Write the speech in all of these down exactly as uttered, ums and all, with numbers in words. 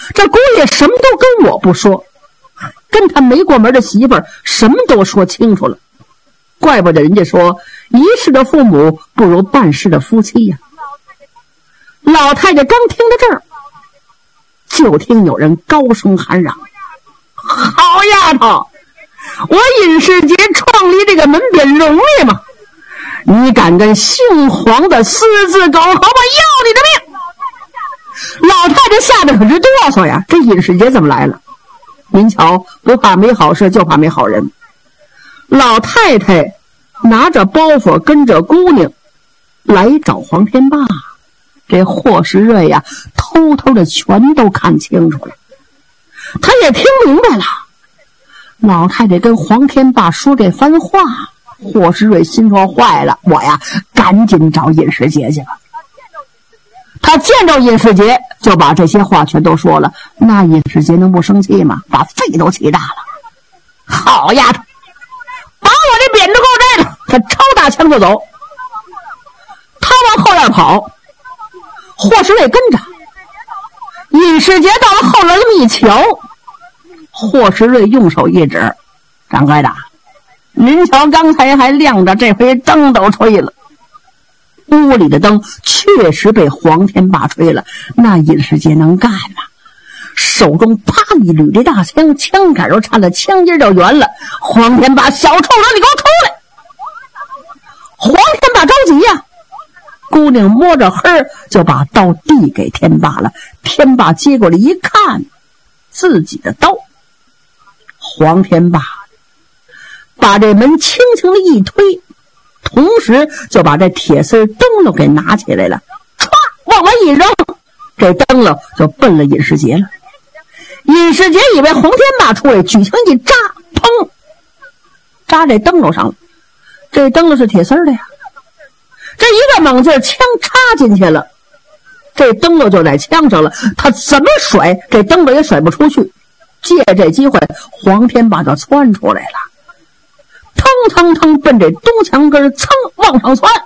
这姑爷什么都跟我不说，跟他没过门的媳妇儿什么都说清楚了。怪不得人家说一世的父母不如半世的夫妻呀、啊。老太太刚听到这儿，就听有人高声喊嚷：好丫头，我尹世杰创立这个门边容易吗？你敢跟姓黄的私自狗，好，我要你的命！老太太吓得可直哆嗦呀，这尹世杰怎么来了？您瞧，不怕没好事，就怕没好人。老太太拿着包袱跟着姑娘来找黄天霸，这霍时瑞呀，偷偷的全都看清楚了，他也听明白了。老太太跟黄天霸说这番话，霍时瑞心说坏了，我呀赶紧找尹世杰去了。他见着尹世杰就把这些话全都说了，那尹世杰能不生气吗？把肺都气大了。好丫头，把我这扁担给我摘了！他抄大枪就走，他往后院跑，霍时瑞跟着。尹世杰到了后院这么一瞧，霍时瑞用手一指：掌柜的，您瞧刚才还亮着，这回灯都吹了。屋里的灯确实被黄天霸吹了，那尹世杰能干吗？手中啪一捋这大枪，枪杆都颤了，枪尖就圆了。黄天霸，小臭人，你给我出来！黄天霸着急呀、啊，姑娘摸着黑就把刀递给天霸了。天霸接过来一看，自己的刀。黄天霸把这门轻轻的一推，同时就把这铁丝灯笼给拿起来了，歘往外一扔，这灯笼就奔了尹世杰了。尹世杰以为黄天霸出来，举枪一扎，砰，扎这灯笼上了。这灯笼是铁丝的呀，这一个猛劲，枪插进去了，这灯笼就在枪上了。他怎么甩，这灯笼也甩不出去。借这机会，黄天霸就窜出来了，腾腾腾奔这东墙根噌往上窜。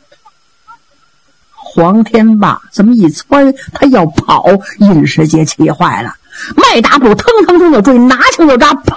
黄天霸这么一窜，他要跑，尹世杰气坏了，迈大步腾腾腾就追，拿枪就扎，砰！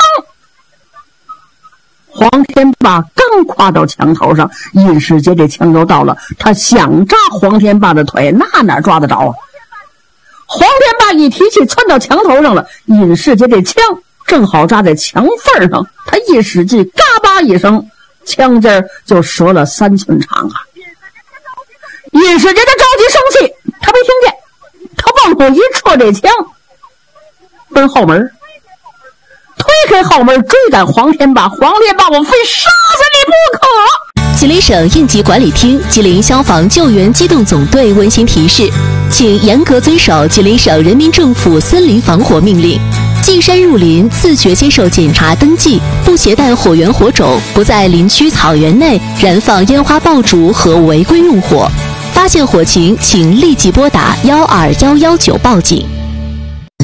黄天霸刚跨到墙头上，尹世杰这枪就到了，他想扎黄天霸的腿，那哪抓得着啊？黄天霸一提气窜到墙头上了，尹世杰这枪正好扎在墙缝上，他一使劲，嘎巴一声，枪尖就折了三寸长啊！尹世杰他着急生气，他没听见，他往后一撤这枪，奔后门，推开后门追赶黄天霸。黄天霸，我非杀死你不可！ 吉林省应急管理厅、吉林消防救援机动总队温馨提示，请严格遵守吉林省人民政府森林防火命令。进山入林，自觉接受检查登记，不携带火源火种，不在林区草原内燃放烟花爆竹和违规用火。发现火情，请立即拨打幺二幺幺九报警。